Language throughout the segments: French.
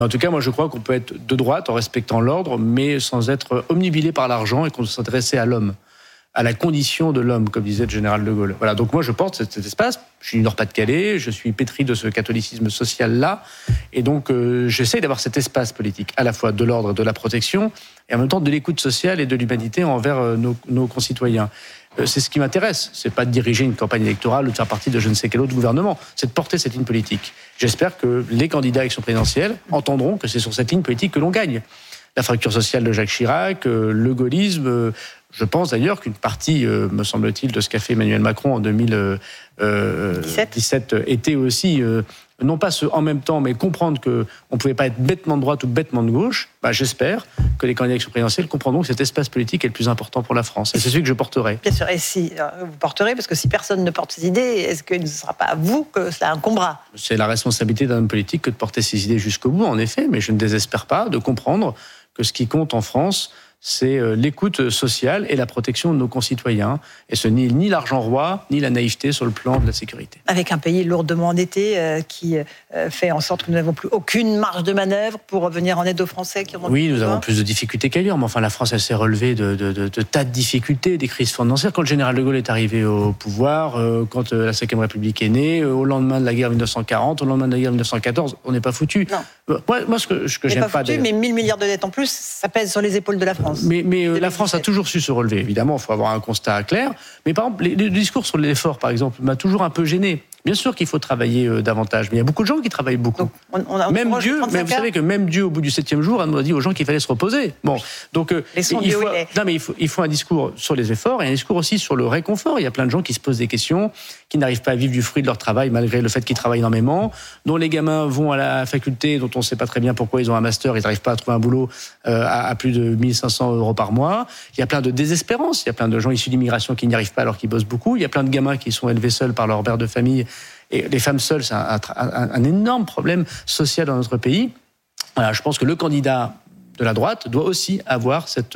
En tout cas, moi, je crois qu'on peut être de droite en respectant l'ordre, mais sans être omnibilé par l'argent et qu'on s'intéresse à l'homme, à la condition de l'homme, comme disait le général de Gaulle. Voilà, donc moi, je porte cet espace. Je suis du Nord-Pas-de-Calais, je suis pétri de ce catholicisme social-là, et donc j'essaie d'avoir cet espace politique, à la fois de l'ordre et de la protection, et en même temps de l'écoute sociale et de l'humanité envers nos concitoyens. C'est ce qui m'intéresse. C'est pas de diriger une campagne électorale ou de faire partie de je ne sais quel autre gouvernement. C'est de porter cette ligne politique. J'espère que les candidats à l'élection présidentielle entendront que c'est sur cette ligne politique que l'on gagne. La fracture sociale de Jacques Chirac, le gaullisme. Je pense d'ailleurs qu'une partie, me semble-t-il, de ce qu'a fait Emmanuel Macron en 2017 était aussi, non pas ce en même temps, mais comprendre qu'on ne pouvait pas être bêtement de droite ou bêtement de gauche. J'espère que les candidats à l'élection présidentielle comprendront que cet espace politique est le plus important pour la France. Et c'est celui que je porterai. Bien sûr, et si vous porterez, parce que si personne ne porte ces idées, est-ce que ce ne sera pas à vous que cela incombera ? C'est la responsabilité d'un homme politique que de porter ses idées jusqu'au bout, en effet, mais je ne désespère pas de comprendre que ce qui compte en France, c'est l'écoute sociale et la protection de nos concitoyens. Et ce n'est ni l'argent roi, ni la naïveté sur le plan de la sécurité. Avec un pays lourdement endetté qui fait en sorte que nous n'avons plus aucune marge de manœuvre pour venir en aide aux Français qui en ont besoin. Oui, nous avons plus de difficultés qu'ailleurs, mais enfin la France, elle s'est relevée de tas de difficultés, des crises financières. Quand le général de Gaulle est arrivé au pouvoir, quand la Ve République est née, au lendemain de la guerre 1940, au lendemain de la guerre 1914, on n'est pas foutu. Moi, ce que j'aime pas... Mais 1000 milliards de dettes en plus, ça pèse sur les épaules de la France. Mais la France a toujours su se relever. Évidemment, il faut avoir un constat clair. Mais par exemple, le discours sur l'effort, par exemple, m'a toujours un peu gêné. Bien sûr qu'il faut travailler davantage, mais il y a beaucoup de gens qui travaillent beaucoup. Donc, même Dieu, mais vous savez que même Dieu, au bout du 7e jour, nous a dit aux gens qu'il fallait se reposer. Bon, donc il faut un discours sur les efforts et un discours aussi sur le réconfort. Il y a plein de gens qui se posent des questions, qui n'arrivent pas à vivre du fruit de leur travail malgré le fait qu'ils travaillent énormément, dont les gamins vont à la faculté, dont on ne sait pas très bien pourquoi ils ont un master, ils n'arrivent pas à trouver un boulot à plus de 1500 € par mois. Il y a plein de désespérance, il y a plein de gens issus d'immigration qui n'y arrivent pas alors qu'ils bossent beaucoup. Il y a plein de gamins qui sont élevés seuls par leur mère de famille. Et les femmes seules, c'est un énorme problème social dans notre pays. Voilà, je pense que le candidat de la droite doit aussi avoir cette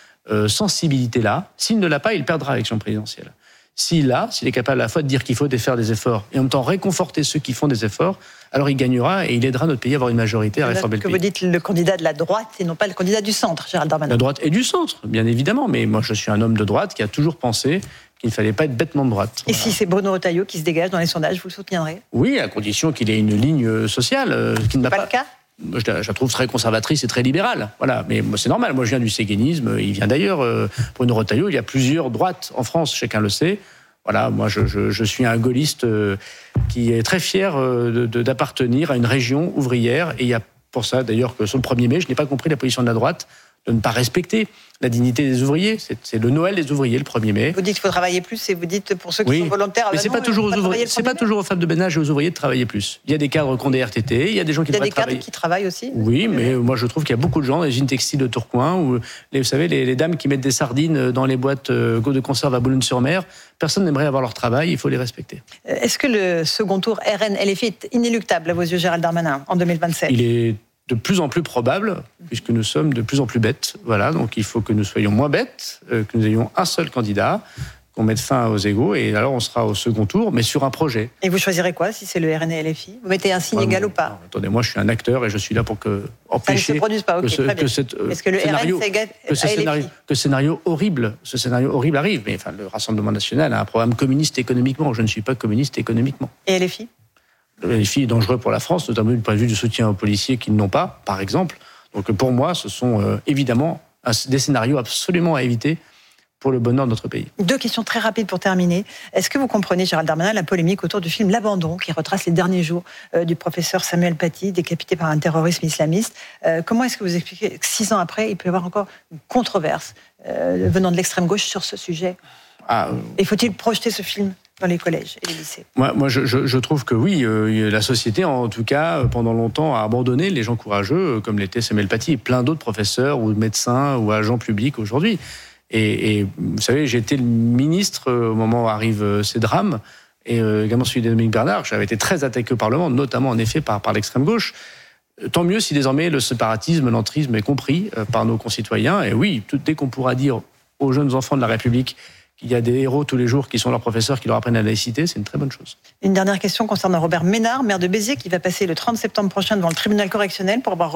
sensibilité-là. S'il ne l'a pas, il perdra l'élection présidentielle. S'il est capable à la fois de dire qu'il faut faire des efforts et en même temps réconforter ceux qui font des efforts, alors il gagnera et il aidera notre pays à avoir une majorité à réformer le pays. Vous dites le candidat de la droite et non pas le candidat du centre, Gérald Darmanin. La droite et du centre, bien évidemment, mais moi je suis un homme de droite qui a toujours pensé qu'il ne fallait pas être bêtement de droite. Et si c'est Bruno Retailleau qui se dégage dans les sondages, vous le soutiendrez ? Oui, à condition qu'il ait une ligne sociale qui ne va pas... le cas ? Je la trouve très conservatrice et très libérale. Voilà, mais c'est normal. Moi, je viens du séguénisme. Il vient d'ailleurs. Bruno Retailleau, il y a plusieurs droites en France, chacun le sait. Voilà, moi, je suis un gaulliste qui est très fier d'appartenir à une région ouvrière. Et il y a pour ça, d'ailleurs, que sur le 1er mai, je n'ai pas compris la position de la droite de ne pas respecter la dignité des ouvriers. C'est le Noël des ouvriers, le 1er mai. Vous dites qu'il faut travailler plus et vous dites pour ceux qui sont volontaires... Mais c'est pas toujours aux ouvriers, c'est pas toujours aux femmes de ménage et aux ouvriers de travailler plus. Il y a des cadres qui ont des RTT, il y a des gens qui devraient travailler. Il y a des cadres qui travaillent aussi. Oui, mais moi je trouve qu'il y a beaucoup de gens dans les usines textiles de Tourcoing, où, vous savez, les dames qui mettent des sardines dans les boîtes de conserve à Boulogne-sur-Mer, personne n'aimerait avoir leur travail, il faut les respecter. Est-ce que le second tour RN-LFI est inéluctable à vos yeux, Gérald Darmanin, en 2027 ? Il est de plus en plus probable, puisque nous sommes de plus en plus bêtes. Voilà, donc il faut que nous soyons moins bêtes, que nous ayons un seul candidat, qu'on mette fin aux égos, et alors on sera au second tour, mais sur un projet. Et vous choisirez quoi, si c'est le RN et LFI ? Vous mettez un signe égal ou pas ? Non, attendez, moi je suis un acteur et je suis là pour empêcher... Ça ne se produise pas, ok, très bien. Est-ce que le RN s'égale à LFI ? Que ce scénario horrible arrive. Mais enfin, le Rassemblement national a un programme communiste économiquement. Je ne suis pas communiste économiquement. Et LFI ? Le LFI est dangereux pour la France, notamment du point de vue du soutien aux policiers qui ne l'ont pas, par exemple. Donc pour moi, ce sont évidemment des scénarios absolument à éviter pour le bonheur de notre pays. 2 questions très rapides pour terminer. Est-ce que vous comprenez, Gérald Darmanin, la polémique autour du film L'Abandon, qui retrace les derniers jours du professeur Samuel Paty, décapité par un terrorisme islamiste ? Comment est-ce que vous expliquez que 6 ans après, il peut y avoir encore une controverse venant de l'extrême gauche sur ce sujet ? Et faut-il projeter ce film dans les collèges et les lycées ? Moi je trouve que oui, la société, en tout cas, pendant longtemps, a abandonné les gens courageux, comme l'était Samuel Paty et plein d'autres professeurs ou médecins ou agents publics aujourd'hui. Et vous savez, j'ai été le ministre au moment où arrivent ces drames, et également celui de Dominique Bernard. J'avais été très attaqué au Parlement, notamment en effet par l'extrême gauche. Tant mieux si désormais le séparatisme, l'entrisme est compris par nos concitoyens. Et oui, dès qu'on pourra dire aux jeunes enfants de la République qu'il y a des héros tous les jours qui sont leurs professeurs, qui leur apprennent la laïcité, c'est une très bonne chose. Une dernière question concernant Robert Ménard, maire de Béziers, qui va passer le 30 septembre prochain devant le tribunal correctionnel pour avoir